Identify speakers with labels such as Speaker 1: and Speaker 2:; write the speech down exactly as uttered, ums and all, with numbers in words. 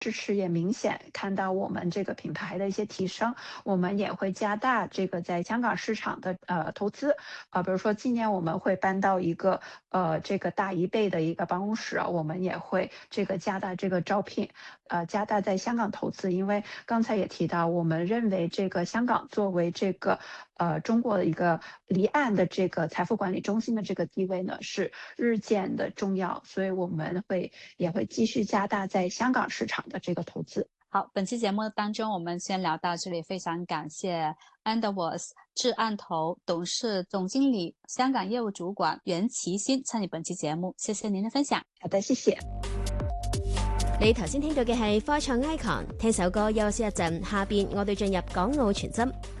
Speaker 1: 支持也明显看到我们这个品牌的一些提升，我们也会加大这个在香港市场的呃投资，啊、比如说今年我们会搬到一个呃这个大一倍的一个办公室啊，我们也会这个加大这个招聘，呃加大在香港投资，因为刚才也提到，我们认为这个香港作为这个呃中国的一个离岸的这个财富管理中心的这个地位呢是日渐的重要，所以我们会也会继续加大在香港市场的这个投资。
Speaker 2: 好，本期节目当中我们先聊到这里，非常感謝 Underworld 至岸投董事總經理、香港業務主管袁琪欣參與本期節目，謝謝您的分享。
Speaker 1: 好的，謝謝。
Speaker 3: 你頭先聽到嘅係科創 Icon，聽首歌休息一陣，下邊我哋進入港澳傳真。